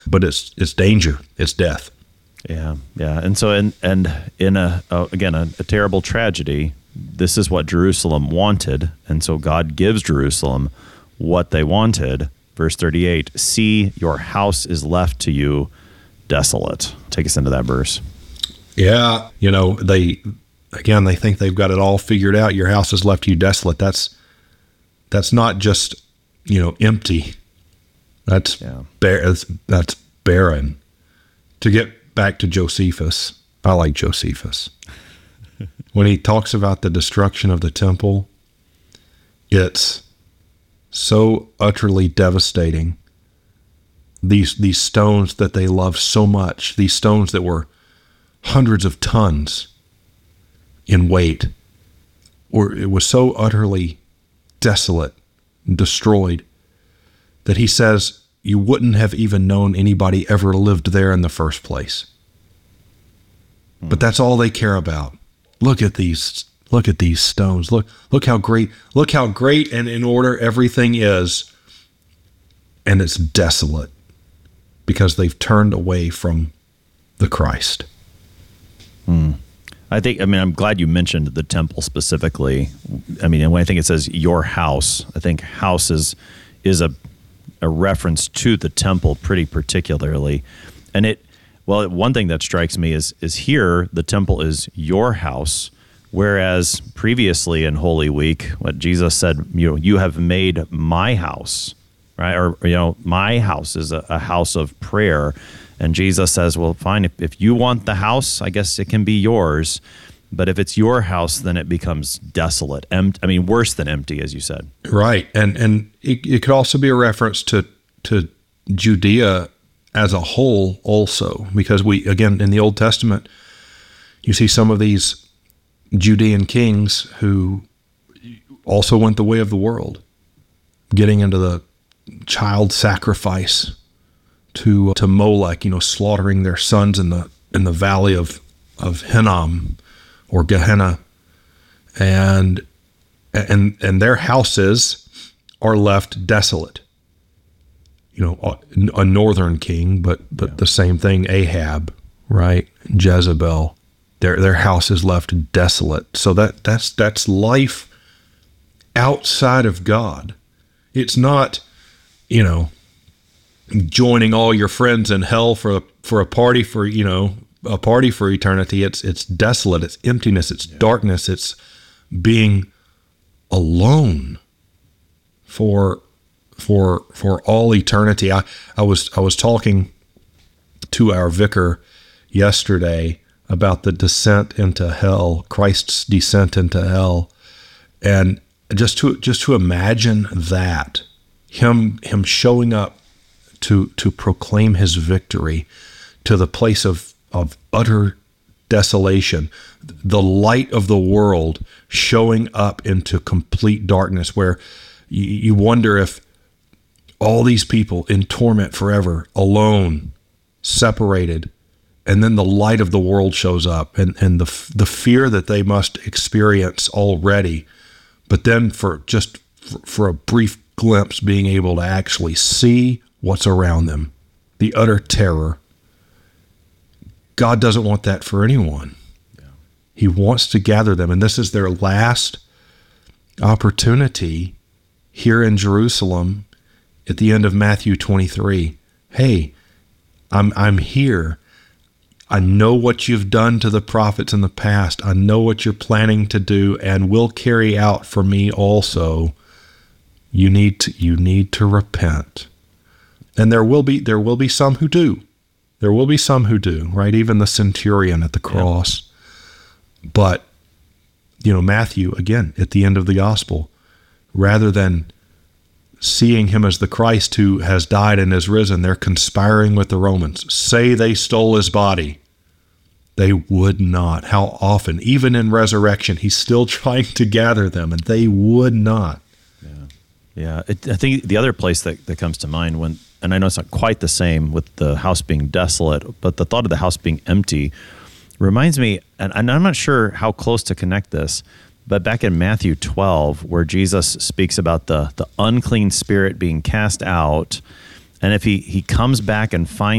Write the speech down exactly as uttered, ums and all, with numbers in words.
but it's it's danger, it's death. Yeah, yeah. And so, in, and in a, uh, again, a, a terrible tragedy, this is what Jerusalem wanted. And so God gives Jerusalem what they wanted. Verse thirty-eight, see, your house is left to you desolate. Take us into that verse. Yeah, you know, they, again, they think they've got it all figured out. Your house is left to you desolate. That's, that's not just, you know, empty. That's, yeah. bar- that's, that's barren. To get back to Josephus, I like Josephus. When he talks about the destruction of the temple, it's so utterly devastating. These these stones that they loved so much, these stones that were hundreds of tons in weight, or it was so utterly desolate, destroyed, that he says you wouldn't have even known anybody ever lived there in the first place. Hmm. But that's all they care about. Look at these, look at these stones. Look, look how great, look how great and in order everything is. And it's desolate because they've turned away from the Christ. Hmm. I think, I mean, I'm glad you mentioned the temple specifically. I mean, when I think it says your house, I think house is, is a, a reference to the temple pretty particularly. And it, well, one thing that strikes me is, is here, the temple is your house, whereas previously in Holy Week, what Jesus said, you know, you have made my house, right? Or, you know, my house is a, a house of prayer. And Jesus says, well, fine, if, if you want the house, I guess it can be yours. But if it's your house, then it becomes desolate. Empt- I mean, worse than empty, as you said. Right. And and it, it could also be a reference to to Judea as a whole also, because we, again, in the Old Testament, you see some of these Judean kings who also went the way of the world, getting into the child sacrifice to to Molech, you know, slaughtering their sons in the in the valley of of Hinnom or Gehenna, and and and their houses are left desolate. You know, a, a northern king, but but yeah. The same thing, Ahab, right? Jezebel, their their house is left desolate. So that that's that's life outside of God. It's not, you know, joining all your friends in hell for a, for a party for, you know, a party for eternity. It's it's desolate, it's emptiness, it's yeah. darkness, it's being alone for for for all eternity. I, I was I was talking to our vicar yesterday about the descent into hell, Christ's descent into hell, and just to just to imagine that, him him showing up to to proclaim his victory to the place of of utter desolation, the light of the world showing up into complete darkness, where you, you wonder if all these people in torment forever, alone, separated, and then the light of the world shows up, and, and the the fear that they must experience already, but then for just for, for a brief glimpse being able to actually see what's around them, the utter terror. God doesn't want that for anyone. Yeah. He wants to gather them, and this is their last opportunity here in Jerusalem at the end of Matthew twenty-three. Hey, I'm I'm here. I know what you've done to the prophets in the past. I know what you're planning to do and will carry out for me also. You need to you need to repent. And there will be there will be some who do. There will be some who do, right? Even the centurion at the cross. Yeah. But, you know, Matthew, again, at the end of the gospel, rather than seeing him as the Christ who has died and is risen, they're conspiring with the Romans. Say they stole his body. They would not. How often? Even in resurrection, he's still trying to gather them, and they would not. Yeah, yeah. It, I think the other place that, that comes to mind when, and I know it's not quite the same with the house being desolate, but the thought of the house being empty reminds me, and, and I'm not sure how close to connect this, but back in Matthew twelve, where Jesus speaks about the, the unclean spirit being cast out, And if he, he comes back and finds